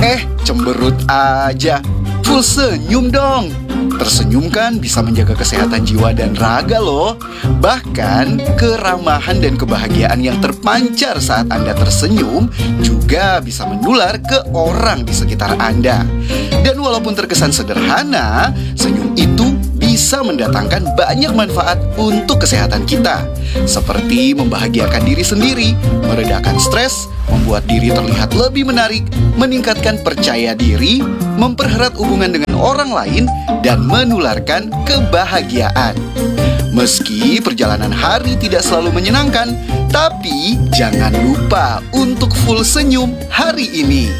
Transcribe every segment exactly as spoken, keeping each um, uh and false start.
Eh, cemberut aja. Full senyum dong. Tersenyum kan bisa menjaga kesehatan jiwa dan raga loh. Bahkan keramahan dan kebahagiaan yang terpancar saat Anda tersenyum juga bisa menular ke orang di sekitar Anda. Dan walaupun terkesan sederhana, senyum itu bisa mendatangkan banyak manfaat untuk kesehatan kita, seperti membahagiakan diri sendiri, meredakan stres, membuat diri terlihat lebih menarik, meningkatkan percaya diri, mempererat hubungan dengan orang lain, dan menularkan kebahagiaan. Meski perjalanan hari tidak selalu menyenangkan, tapi jangan lupa untuk full senyum hari ini.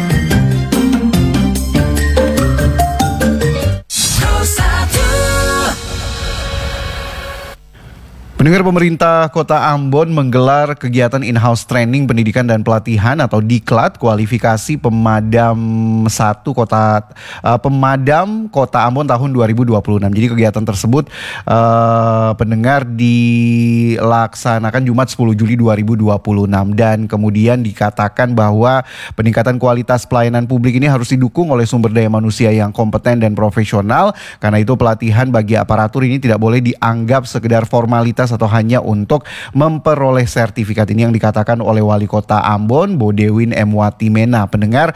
Pendengar, pemerintah Kota Ambon menggelar kegiatan in-house training pendidikan dan pelatihan atau Diklat kualifikasi pemadam satu Kota uh, pemadam Kota Ambon tahun dua ribu dua puluh enam. Jadi kegiatan tersebut uh, pendengar dilaksanakan Jumat sepuluh Juli dua ribu dua puluh enam, dan kemudian dikatakan bahwa peningkatan kualitas pelayanan publik ini harus didukung oleh sumber daya manusia yang kompeten dan profesional. Karena itu pelatihan bagi aparatur ini tidak boleh dianggap sekedar formalitas atau hanya untuk memperoleh sertifikat. Ini yang dikatakan oleh Wali Kota Ambon, Bodewin M. Watimena, pendengar,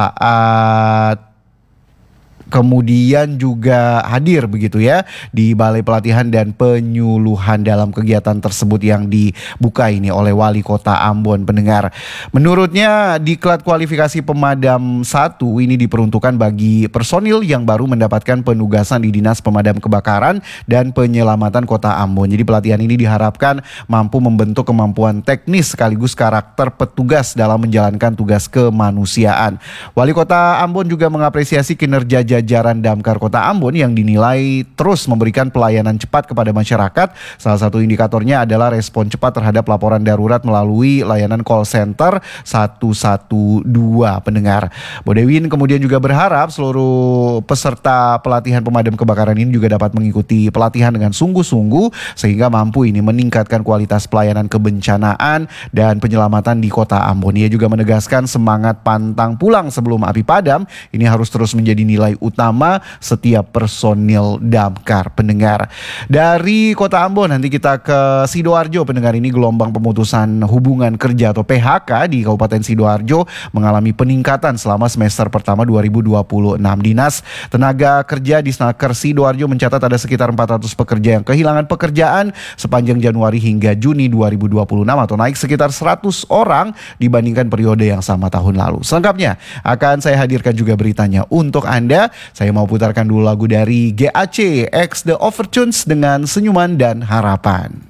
saat kemudian juga hadir begitu ya di Balai Pelatihan dan Penyuluhan dalam kegiatan tersebut yang dibuka ini oleh Wali Kota Ambon, pendengar. Menurutnya Diklat kualifikasi pemadam satu ini diperuntukkan bagi personil yang baru mendapatkan penugasan di Dinas Pemadam Kebakaran dan Penyelamatan Kota Ambon. Jadi pelatihan ini diharapkan mampu membentuk kemampuan teknis sekaligus karakter petugas dalam menjalankan tugas kemanusiaan. Wali Kota Ambon juga mengapresiasi kinerja jajaran Damkar Kota Ambon yang dinilai terus memberikan pelayanan cepat kepada masyarakat. Salah satu indikatornya adalah respon cepat terhadap laporan darurat melalui layanan call center satu satu dua, pendengar. Bodewin kemudian juga berharap seluruh peserta pelatihan pemadam kebakaran ini juga dapat mengikuti pelatihan dengan sungguh-sungguh sehingga mampu ini meningkatkan kualitas pelayanan kebencanaan dan penyelamatan di Kota Ambon. Ia juga menegaskan semangat pantang pulang sebelum api padam ini harus terus menjadi nilai utama setiap personil damkar, pendengar. Dari Kota Ambon nanti kita ke Sidoarjo, pendengar. Ini gelombang pemutusan hubungan kerja atau P H K di Kabupaten Sidoarjo mengalami peningkatan selama semester pertama dua ribu dua puluh enam. Dinas Tenaga Kerja di Snaker Sidoarjo mencatat ada sekitar empat ratus pekerja yang kehilangan pekerjaan sepanjang Januari hingga Juni dua ribu dua puluh enam atau naik sekitar seratus orang dibandingkan periode yang sama tahun lalu. Selengkapnya akan saya hadirkan juga beritanya untuk Anda. Saya mau putarkan dulu lagu dari G A C X The Overtunes dengan Senyuman dan Harapan.